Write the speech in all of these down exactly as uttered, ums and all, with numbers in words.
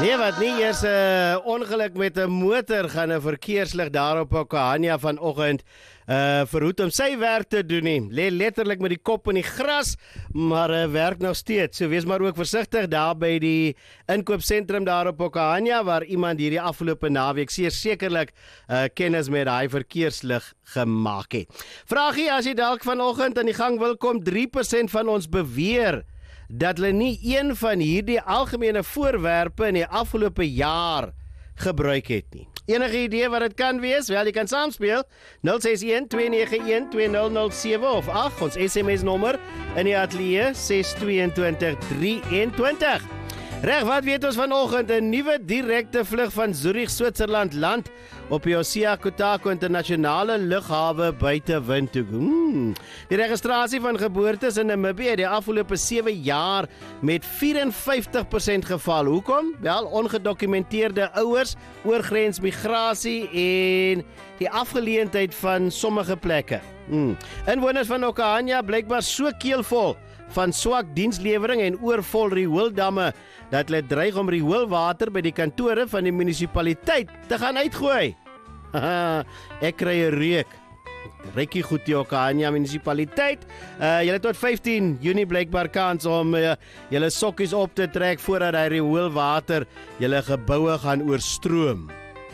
Nee, wat nie, eers 'n uh, ongeluk met 'n motor gaan 'n verkeerslig daar op Okahania vanoggend uh, verhoed om sy werk te doen nie. Lê letterlik met die kop in die gras, maar uh, werk nog steeds. So wees maar ook versigtig daar by die inkoopsentrum daar op Okahania waar iemand hierdie afgelope naweek seer sekerlik uh, kennis met daai verkeerslig gemaak het. Vraagie, as jy dalk vanoggend aan die gang wil kom, drie persent van ons beweer dat hulle nie een van hierdie algemene voorwerpe in die afgelope jaar gebruik het nie. Enige idee wat dit kan wees? Wel, jy kan saamspeel nul ses een twee nege een twee nul nul sewe of ag, ons S M S nommer in die ateljee ses twee twee drie een twee. Reg, wat weet ons vanoggend? 'n Nuwe direkte vlug van Zurich, Switserland land op die Osea Kotako internasionale lughawe buite Windhoek. Hmm. Die registrasie van geboortes in Namibië het die afgelope sewe jaar met vyf en vyftig persent geval. Hoekom? Wel, ongedokumenteerde ouers, oorgrensmigrasie en die afgeleentheid van sommige plekke. Hmm. Inwoners van Okahania blykbaar so keelvol van swak dienslewering en oorvol riooldamme dat hulle dreig om rioolwater by die kantore van die munisipaliteit te gaan uitgooi. Ek kry 'n reuk. Rekkie goed die Okahania munisipaliteit. Uh, julle tot vyftien Junie blykbaar kans om uh, julle sokkies op te trek voordat hy rioolwater julle geboue gaan oorstroom.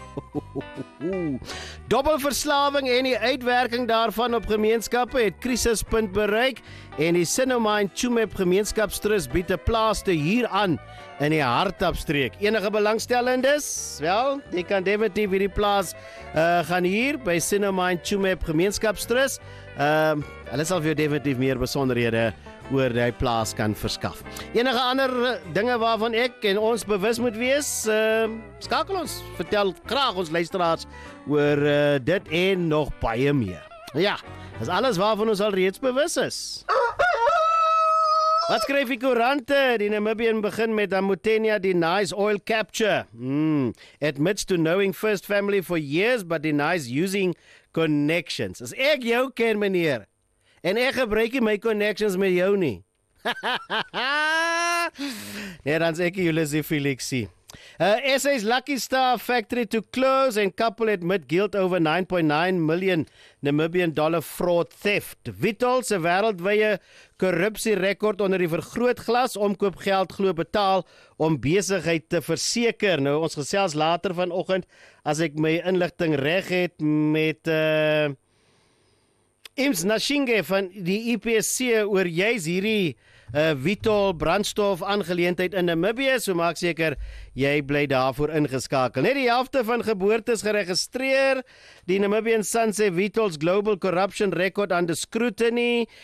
Dobbelverslawing en die uitwerking daarvan op gemeenskappe het krisispunt bereik en die Sinomine Chumep gemeenskapstrust bied 'n plaas te huur aan in die Hartapstreek. Enige belangstellendes? Wel, jy kan definitief hierdie plaas uh, gaan huur by Sinomine Chumep gemeenskapstrust. Uh, hulle sal vir jou definitief meer besonderhede oor die plaas kan verskaf. Enige ander dinge waarvan ek en ons bewus moet wees, uh, skakel ons, vertel graag ons luisteraars oor uh, dit en nog baie meer. Ja, dis alles waarvan ons al reeds bewus is. Wat skryf die koerante? Die Namibian begin met Amutenia denies oil capture. Hmm. Admits to knowing First Family for years, but denies using connections. As ek jou ken, meneer, en ek gebruik nie my connections met jou nie. Nee, dan sê ek Ulysses Felixie. Uh, S A's Lucky Star factory to close and couple admit guilt over nine point nine million Namibian dollar fraud theft. Vitol se wêreldwye korrupsierekord onder die vergrootglas omkoopgeld glo betaal om besigheid te verseker. Nou, ons gesels later vanoggend as ek my inligting reg het met uh, Ims Nashinge van die I P S C oor juis hierdie uh, Vitol brandstof aangeleentheid in Namibië, so maak seker jy bly daarvoor ingeskakel. Net die helfte van geboortes geregistreer. Die Namibian Sun sê Vitol's global corruption record under scrutiny.